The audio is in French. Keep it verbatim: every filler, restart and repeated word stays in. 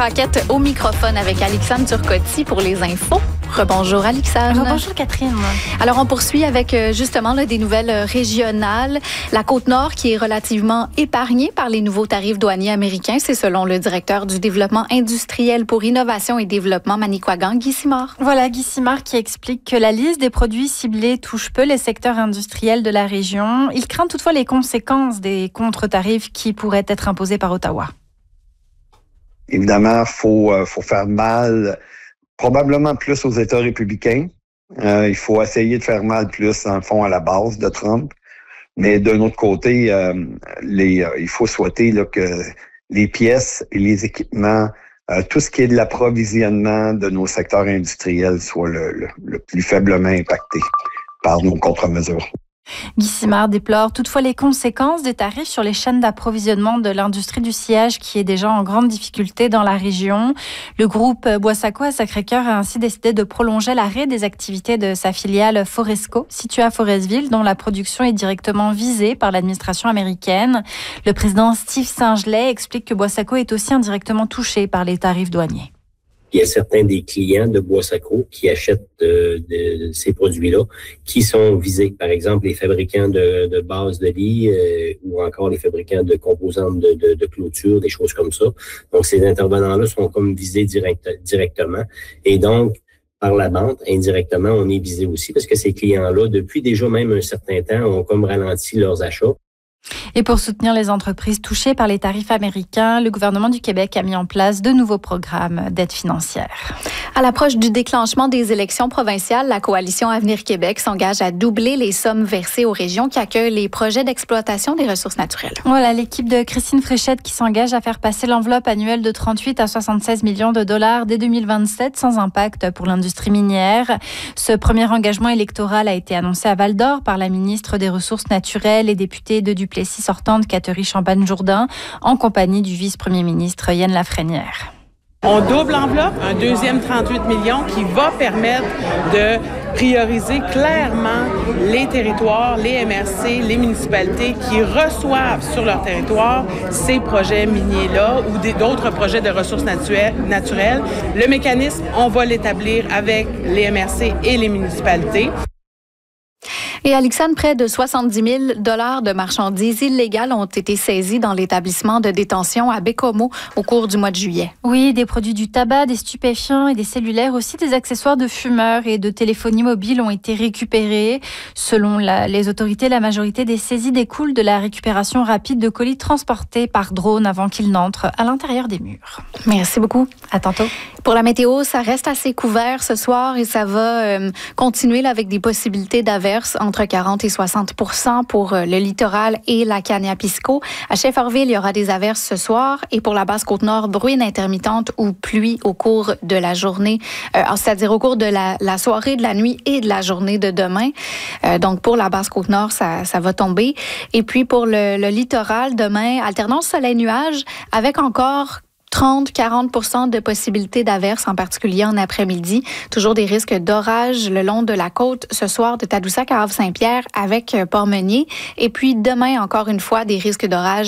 Paquette au microphone avec Alexandre Turcotte pour les infos. Rebonjour Alexandre. Rebonjour Catherine. Alors on poursuit avec justement là, des nouvelles régionales. La Côte-Nord qui est relativement épargnée par les nouveaux tarifs douaniers américains. C'est selon le directeur du développement industriel pour innovation et développement Manicouagan, Guy Simard. Voilà, Guy Simard qui explique que la liste des produits ciblés touche peu les secteurs industriels de la région. Il craint toutefois les conséquences des contre-tarifs qui pourraient être imposés par Ottawa. Évidemment, il faut, euh, faut faire mal probablement plus aux États républicains. Euh, il faut essayer de faire mal plus, en fond, à la base de Trump. Mais d'un autre côté, euh, les, euh, il faut souhaiter là, que les pièces et les équipements, euh, tout ce qui est de l'approvisionnement de nos secteurs industriels soit le, le, le plus faiblement impacté par nos contre-mesures. Guy Simard déplore toutefois les conséquences des tarifs sur les chaînes d'approvisionnement de l'industrie du sillage qui est déjà en grande difficulté dans la région. Le groupe Boissaco à Sacré-Cœur a ainsi décidé de prolonger l'arrêt des activités de sa filiale Foresco, située à Forestville, dont la production est directement visée par l'administration américaine. Le président Steve Saint-Gelais explique que Boissaco est aussi indirectement touché par les tarifs douaniers. Il y a certains des clients de Boissaco qui achètent de, de, de ces produits-là qui sont visés. Par exemple, les fabricants de, de bases de lit euh, ou encore les fabricants de composantes de, de, de clôture, des choses comme ça. Donc, ces intervenants-là sont comme visés direct, directement. Et donc, par la bande, indirectement, on est visé aussi parce que ces clients-là, depuis déjà même un certain temps, ont comme ralenti leurs achats. Et pour soutenir les entreprises touchées par les tarifs américains, le gouvernement du Québec a mis en place de nouveaux programmes d'aide financière. À l'approche du déclenchement des élections provinciales, la coalition Avenir Québec s'engage à doubler les sommes versées aux régions qui accueillent les projets d'exploitation des ressources naturelles. Voilà, l'équipe de Christine Fréchette qui s'engage à faire passer l'enveloppe annuelle de trente-huit à soixante-seize millions de dollars dès deux mille vingt-sept sans impact pour l'industrie minière. Ce premier engagement électoral a été annoncé à Val-d'Or par la ministre des Ressources naturelles et députée de Duplessis sortante Catherine Champagne-Jourdain en compagnie du vice-premier ministre Yann Lafrenière. On double l'enveloppe, un deuxième trente-huit millions qui va permettre de prioriser clairement les territoires, les M R C, les municipalités qui reçoivent sur leur territoire ces projets miniers-là ou d'autres projets de ressources naturelles. Le mécanisme, on va l'établir avec les M R C et les municipalités. Et Alexandre, près de soixante-dix mille dollars de marchandises illégales ont été saisies dans l'établissement de détention à Bécomo au cours du mois de juillet. Oui, des produits du tabac, des stupéfiants et des cellulaires, aussi des accessoires de fumeurs et de téléphonie mobile ont été récupérés. Selon la, les autorités, la majorité des saisies découlent de la récupération rapide de colis transportés par drone avant qu'ils n'entrent à l'intérieur des murs. Merci beaucoup. À tantôt. Pour la météo, ça reste assez couvert ce soir et ça va euh, continuer là, avec des possibilités d'averses entre quarante et soixante pour cent pour le littoral et la Kaniapisco. À Shefferville, il y aura des averses ce soir et pour la Basse-Côte-Nord, bruine intermittente ou pluie au cours de la journée, euh, c'est-à-dire au cours de la, la soirée, de la nuit et de la journée de demain. Euh, donc pour la Basse-Côte-Nord, ça, ça va tomber. Et puis pour le, le littoral, demain, alternance soleil-nuage avec encore trente à quarante pour cent de possibilités d'averses, en particulier en après-midi. Toujours des risques d'orage le long de la côte ce soir de Tadoussac à Havre-Saint-Pierre avec Port-Meunier. Et puis demain, encore une fois, des risques d'orage